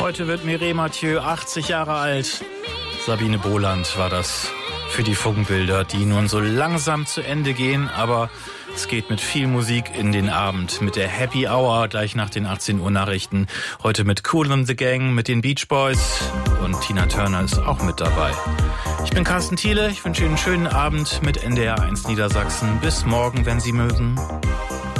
Heute wird Mireille Mathieu 80 Jahre alt. Sabine Boland war das für die Funkenbilder, die nun so langsam zu Ende gehen, aber es geht mit viel Musik in den Abend, mit der Happy Hour gleich nach den 18 Uhr Nachrichten. Heute mit Kool and the Gang, mit den Beach Boys und Tina Turner ist auch mit dabei. Ich bin Carsten Thiele, ich wünsche Ihnen einen schönen Abend mit NDR 1 Niedersachsen. Bis morgen, wenn Sie mögen.